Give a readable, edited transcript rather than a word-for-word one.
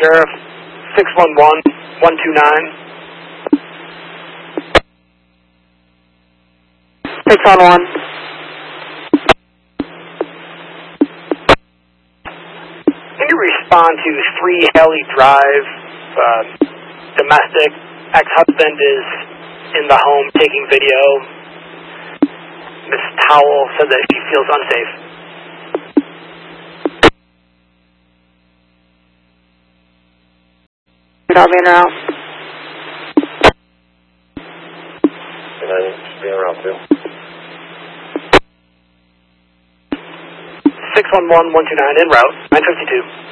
Sheriff, 611-129. 611. Can you respond to 3 Haley Drive, domestic, ex-husband is in the home taking video. Miss Towell said that she feels unsafe. I'll be in route. Be en route too. 611-129 en route, 952.